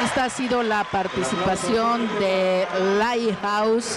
esta ha sido la participación de Lighthouse,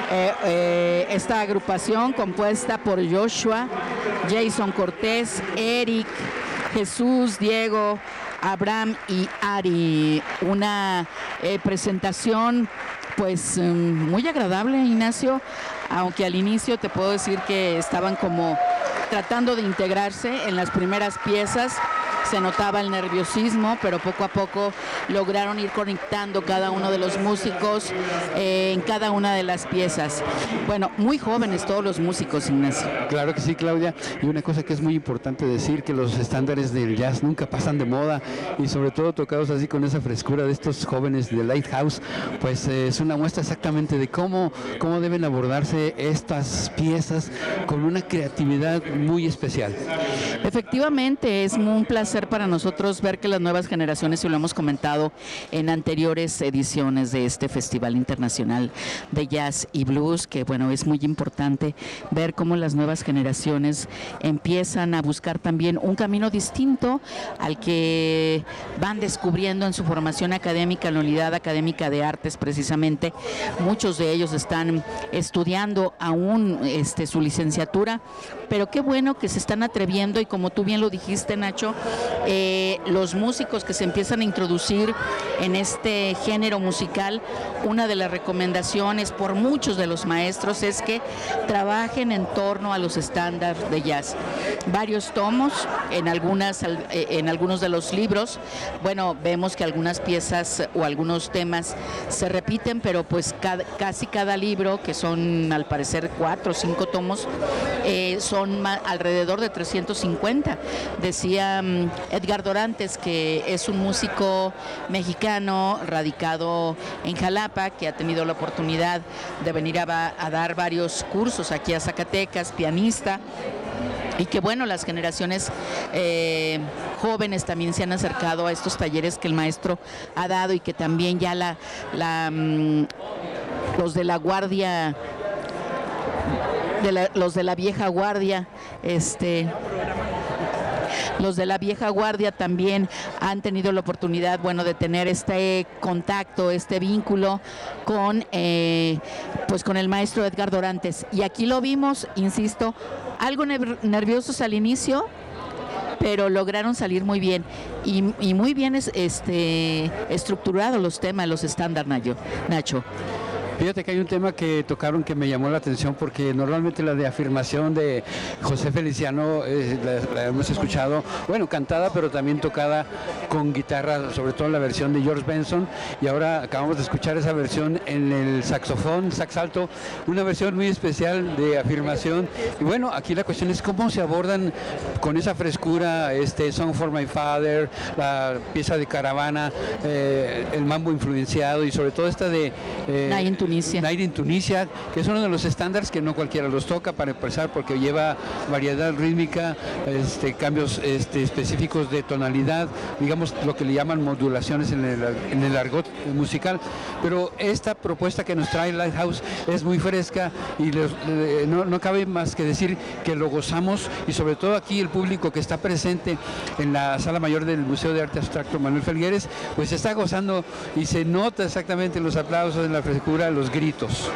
esta agrupación compuesta por Joshua, Jason Cortés, Eric, Jesús, Diego, Abraham y Ari. Una presentación pues muy agradable, Ignacio, aunque al inicio te puedo decir que estaban como tratando de integrarse en las primeras piezas. Se notaba el nerviosismo, pero poco a poco lograron ir conectando cada uno de los músicos en cada una de las piezas. Bueno, muy jóvenes todos los músicos, Ignacio. Claro que sí, Claudia, y una cosa que es muy importante decir, que los estándares del jazz nunca pasan de moda, y sobre todo tocados así con esa frescura de estos jóvenes de Lighthouse, pues es una muestra exactamente de cómo deben abordarse estas piezas con una creatividad muy especial. Efectivamente, es un placer para nosotros ver que las nuevas generaciones, y lo hemos comentado en anteriores ediciones de este Festival Internacional de Jazz y Blues, que bueno, es muy importante ver cómo las nuevas generaciones empiezan a buscar también un camino distinto al que van descubriendo en su formación académica, en la Unidad Académica de Artes precisamente. Muchos de ellos están estudiando aún su licenciatura, pero qué bueno que se están atreviendo, y como tú bien lo dijiste, Nacho, los músicos que se empiezan a introducir en este género musical, una de las recomendaciones por muchos de los maestros es que trabajen en torno a los estándares de jazz. Varios tomos en algunos de los libros. Bueno, vemos que algunas piezas o algunos temas se repiten, pero pues casi cada libro, que son al parecer 4 o 5 tomos, son alrededor de 350. Decía Edgar Dorantes, que es un músico mexicano radicado en Jalapa, que ha tenido la oportunidad de venir a dar varios cursos aquí a Zacatecas, pianista, y que bueno, las generaciones jóvenes también se han acercado a estos talleres que el maestro ha dado, y que también ya los de la guardia, los de la vieja guardia, los de la vieja guardia también han tenido la oportunidad, bueno, de tener este contacto, este vínculo con con el maestro Edgar Dorantes. Y aquí lo vimos, insisto, algo nerviosos al inicio, pero lograron salir muy bien, y muy bien estructurados los temas, los estándares, Nacho. Fíjate que hay un tema que tocaron que me llamó la atención, porque normalmente la de Afirmación de José Feliciano la hemos escuchado, bueno, cantada, pero también tocada con guitarra, sobre todo en la versión de George Benson, y ahora acabamos de escuchar esa versión en el saxofón, sax alto, una versión muy especial de Afirmación. Y bueno, aquí la cuestión es cómo se abordan con esa frescura Song for My Father, la pieza de Caravana, el mambo influenciado, y sobre todo esta de Night in Tunisia, que es uno de los estándares que no cualquiera los toca, para empezar, porque lleva variedad rítmica, cambios específicos de tonalidad, digamos lo que le llaman modulaciones en el argot musical. Pero esta propuesta que nos trae Lighthouse es muy fresca, y no cabe más que decir que lo gozamos, y sobre todo aquí el público que está presente en la Sala Mayor del Museo de Arte Abstracto Manuel Felgueres, pues está gozando, y se nota exactamente los aplausos, en la frescura, los gritos.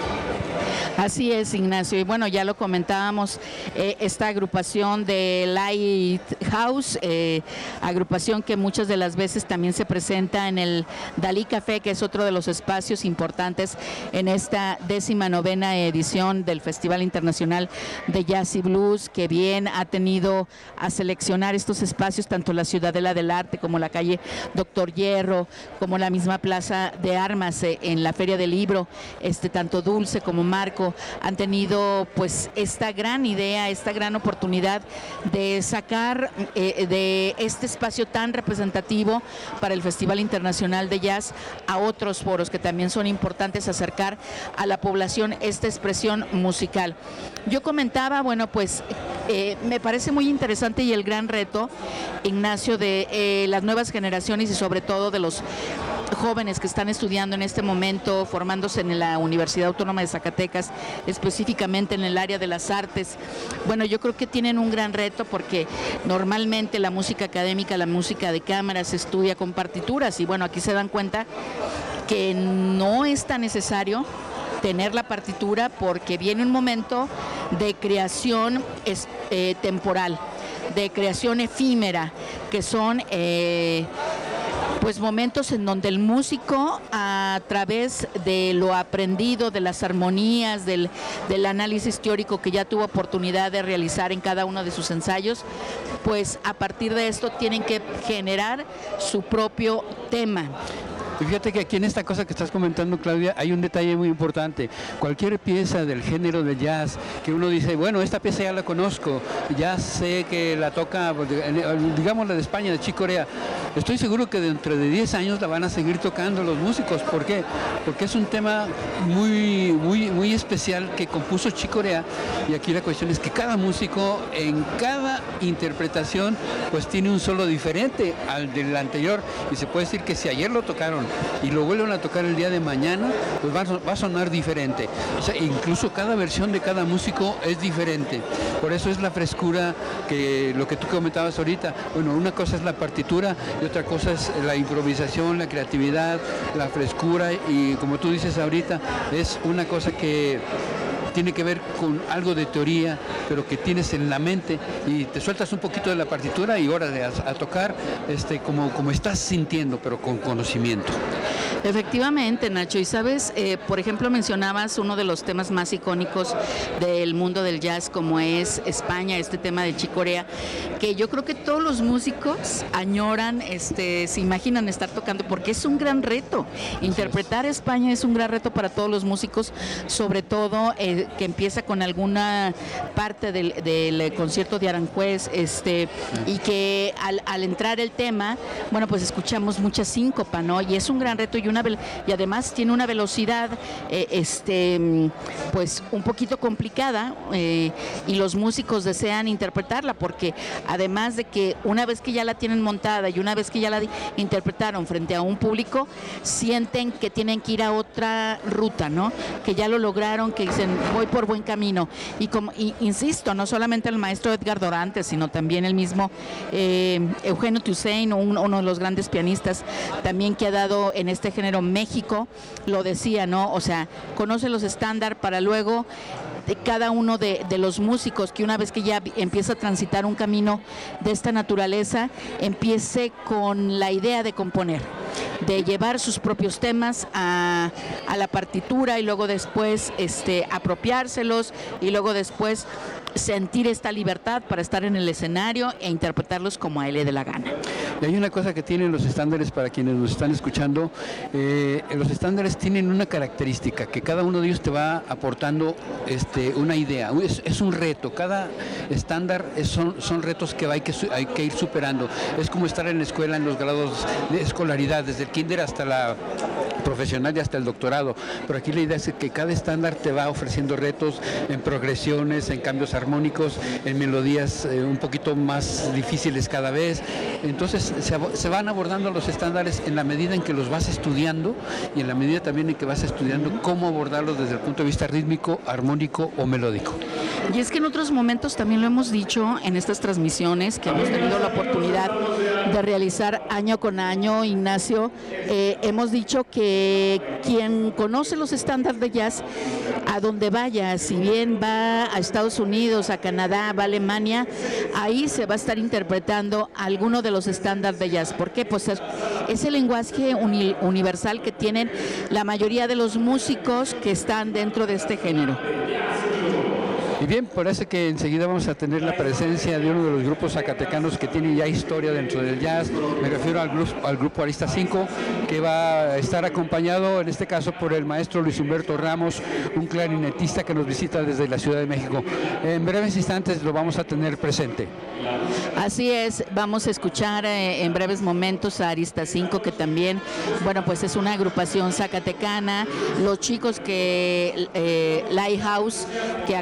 Así es, Ignacio, y bueno, ya lo comentábamos, esta agrupación de Lighthouse, agrupación que muchas de las veces también se presenta en el Dalí Café, que es otro de los espacios importantes en esta 19ª edición del Festival Internacional de Jazz y Blues, que bien ha tenido a seleccionar estos espacios, tanto la Ciudadela del Arte como la calle Doctor Hierro, como la misma Plaza de Armas en la Feria del Libro, tanto Dulce como Marco han tenido pues esta gran idea, esta gran oportunidad de sacar de este espacio tan representativo para el Festival Internacional de Jazz a otros foros que también son importantes, acercar a la población esta expresión musical. Yo comentaba, bueno, pues me parece muy interesante, y el gran reto, Ignacio, de las nuevas generaciones, y sobre todo de los jóvenes que están estudiando en este momento, formándose en la Universidad Autónoma de Zacatecas, específicamente en el área de las artes. Bueno, yo creo que tienen un gran reto porque normalmente la música académica, la música de cámara se estudia con partituras y bueno, aquí se dan cuenta que no es tan necesario tener la partitura porque viene un momento de creación temporal, de creación efímera, que son pues momentos en donde el músico, a través de lo aprendido, de las armonías, del análisis teórico que ya tuvo oportunidad de realizar en cada uno de sus ensayos, pues a partir de esto tienen que generar su propio tema. Y fíjate que aquí en esta cosa que estás comentando, Claudia, hay un detalle muy importante. Cualquier pieza del género de jazz que uno dice, bueno, esta pieza ya la conozco, ya sé que la toca, digamos la de España, de Chick Corea, estoy seguro que dentro de 10 años la van a seguir tocando los músicos. ¿Por qué? Porque es un tema muy especial que compuso Chick Corea, y aquí la cuestión es que cada músico en cada interpretación pues tiene un solo diferente al del anterior, y se puede decir que si ayer lo tocaron y lo vuelven a tocar el día de mañana, pues va a sonar diferente. O sea, incluso cada versión de cada músico es diferente. Por eso es la frescura, que lo que tú comentabas ahorita. Bueno, una cosa es la partitura y otra cosa es la improvisación, la creatividad, la frescura, y como tú dices ahorita, es una cosa que tiene que ver con algo de teoría, pero que tienes en la mente, y te sueltas un poquito de la partitura y ahora a tocar como estás sintiendo, pero con conocimiento. Efectivamente, Nacho, y sabes, por ejemplo, mencionabas uno de los temas más icónicos del mundo del jazz, como es España, este tema de Chick Corea, que yo creo que todos los músicos añoran, se imaginan estar tocando, porque es un gran reto. Interpretar España es un gran reto para todos los músicos, sobre todo que empieza con alguna parte del concierto de Aranjuez, y que al entrar el tema, bueno, pues escuchamos mucha síncopa, ¿no? Y es un gran reto y además tiene una velocidad pues un poquito complicada, y los músicos desean interpretarla porque además de que una vez que ya la tienen montada y una vez que ya la interpretaron frente a un público, sienten que tienen que ir a otra ruta, ¿no? Que ya lo lograron, que dicen voy por buen camino, y insisto, no solamente el maestro Edgar Dorantes, sino también el mismo Eugenio Toussaint, uno de los grandes pianistas también que ha dado en este género México, lo decía, ¿no? O sea, conoce los estándares para luego de cada uno de los músicos, que una vez que ya empieza a transitar un camino de esta naturaleza, empiece con la idea de componer, de llevar sus propios temas a la partitura y luego después apropiárselos y luego después sentir esta libertad para estar en el escenario e interpretarlos como a él le dé la gana. Y hay una cosa que tienen los estándares, para quienes nos están escuchando, los estándares tienen una característica, que cada uno de ellos te va aportando una idea, es un reto. Cada estándar son retos que hay que ir superando. Es como estar en la escuela, en los grados de escolaridad, desde el kinder hasta la profesional y hasta el doctorado, pero aquí la idea es que cada estándar te va ofreciendo retos en progresiones, en cambios armónicos, en melodías un poquito más difíciles cada vez. Entonces se van abordando los estándares en la medida en que los vas estudiando, y en la medida también en que vas estudiando cómo abordarlos desde el punto de vista rítmico, armónico o melódico. Y es que en otros momentos también lo hemos dicho en estas transmisiones que hemos tenido la oportunidad de realizar año con año, Ignacio, hemos dicho que quien conoce los estándares de jazz, a donde vaya, si bien va a Estados Unidos, a Canadá, va a Alemania, ahí se va a estar interpretando alguno de los estándares de jazz. ¿Por qué? Pues es el lenguaje universal que tienen la mayoría de los músicos que están dentro de este género. Y bien, parece que enseguida vamos a tener la presencia de uno de los grupos zacatecanos que tiene ya historia dentro del jazz. Me refiero al grupo Arista 5, que va a estar acompañado en este caso por el maestro Luis Humberto Ramos, un clarinetista que nos visita desde la Ciudad de México. En breves instantes lo vamos a tener presente. Así es, vamos a escuchar en breves momentos a Arista 5, que también, bueno, pues es una agrupación zacatecana. Los chicos que Lighthouse, que acaban de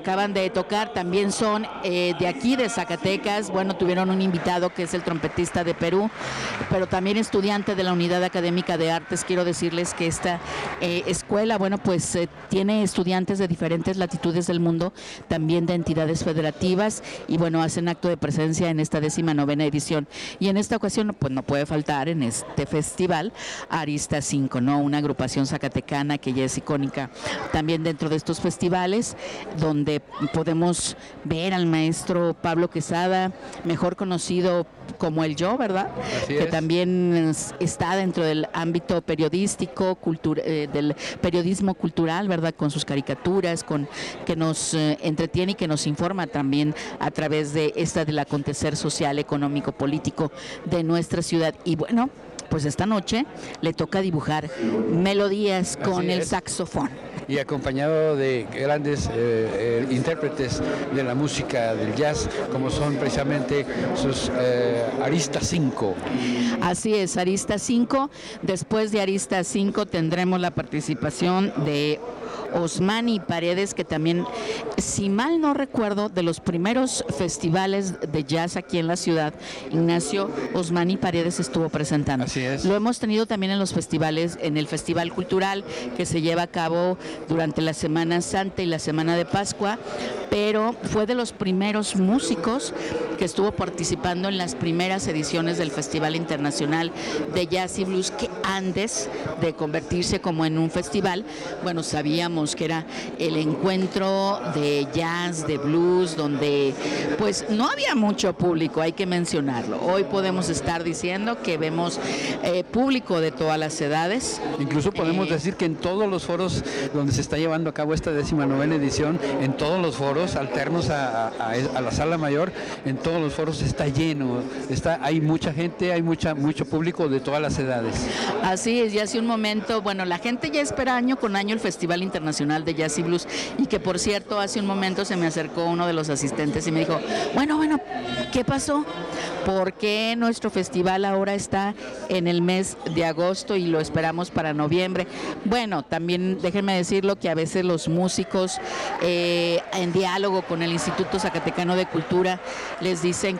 tocar. También son de aquí, de Zacatecas. Bueno, tuvieron un invitado que es el trompetista de Perú, pero también estudiante de la Unidad Académica de Artes. Quiero decirles que esta escuela, bueno, pues tiene estudiantes de diferentes latitudes del mundo, también de entidades federativas, y bueno, hacen acto de presencia en esta 19ª edición. Y en esta ocasión, pues no puede faltar en este festival Arista 5, ¿no? Una agrupación zacatecana que ya es icónica también dentro de estos festivales, donde podemos ver al maestro Pablo Quesada, mejor conocido como el Yo, ¿verdad? Que también está dentro del ámbito periodístico, del periodismo cultural, ¿verdad? Con sus caricaturas, que nos entretiene y que nos informa también a través de del acontecer social, económico, político de nuestra ciudad. Y bueno, pues esta noche le toca dibujar melodías con el saxofón. Y acompañado de grandes intérpretes de la música del jazz, como son precisamente sus Arista 5. Así es, Arista 5. Después de Arista 5 tendremos la participación de Osmani Paredes, que también, si mal no recuerdo, de los primeros festivales de jazz aquí en la ciudad, Ignacio Osmani Paredes estuvo presentando. Así es. Lo hemos tenido también en los festivales, en el Festival Cultural que se lleva a cabo durante la Semana Santa y la Semana de Pascua, pero fue de los primeros músicos que estuvo participando en las primeras ediciones del Festival Internacional de Jazz y Blues, que antes de convertirse como en un festival, bueno, sabíamos que era el encuentro de jazz, de blues, donde pues no había mucho público, hay que mencionarlo. Hoy podemos estar diciendo que vemos público de todas las edades. Incluso podemos decir que en todos los foros donde se está llevando a cabo esta 19ª edición, en todos los foros alternos a la sala mayor, en todos los foros está lleno, hay mucha gente, hay mucho público de todas las edades. Así es, y hace un momento, bueno, la gente ya espera año con año el Festival Internacional de Jazz y Blues, y que por cierto hace un momento se me acercó uno de los asistentes y me dijo, bueno, ¿qué pasó? ¿Por qué nuestro festival ahora está en el mes de agosto y lo esperamos para noviembre? Bueno, también déjenme decirlo que a veces los músicos en diálogo con el Instituto Zacatecano de Cultura les dicen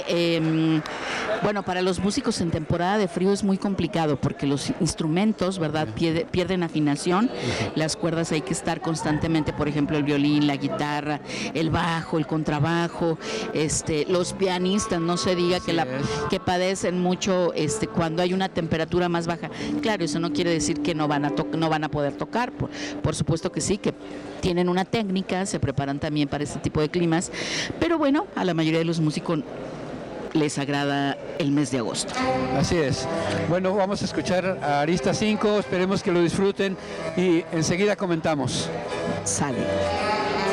que bueno, para los músicos en temporada de frío es muy complicado porque los instrumentos, ¿verdad?, pierden afinación. Las cuerdas hay que estar constantemente, por ejemplo, el violín, la guitarra, el bajo, el contrabajo, los pianistas, no se diga que padecen mucho cuando hay una temperatura más baja. Claro, eso no quiere decir que no van a poder tocar, por supuesto que sí, que tienen una técnica, se preparan también para este tipo de climas, pero bueno, a la mayoría de los músicos les agrada el mes de agosto. Así es. Bueno, vamos a escuchar a Arista 5, esperemos que lo disfruten y enseguida comentamos. Sale.